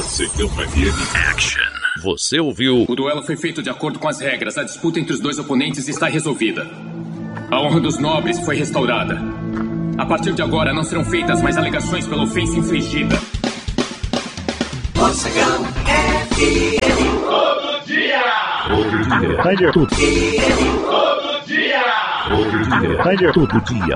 Secão FM Action. Você ouviu? O duelo foi feito de acordo com as regras. A disputa entre os dois oponentes está resolvida. A honra dos nobres foi restaurada. A partir de agora não serão feitas mais alegações pela ofensa infligida. Secão FM. Todo dia. Todo dia. Todo dia. Todo dia.